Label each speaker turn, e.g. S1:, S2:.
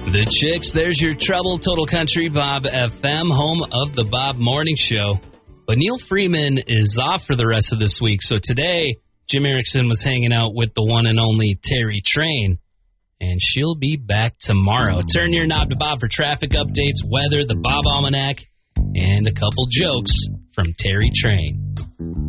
S1: The Chicks, there's your trouble. Total Country, Bob FM, home of the Bob Morning Show. But Neil Freeman is off for the rest of this week, so today Jim Erickson was hanging out with the one and only Terry Train, and she'll be back tomorrow. Turn your knob to Bob for traffic updates, weather, the Bob Almanac, and a couple jokes from Terry Train.